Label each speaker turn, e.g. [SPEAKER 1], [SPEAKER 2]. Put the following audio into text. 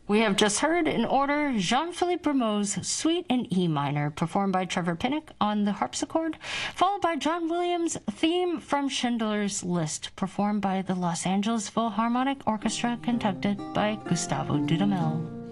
[SPEAKER 1] We have just heard, in order, Jean-Philippe Rameau's Suite in E minor, performed by Trevor Pinnock on the harpsichord, followed by John Williams' theme from Schindler's List, performed by the Los Angeles Philharmonic Orchestra, conducted by Gustavo Dudamel.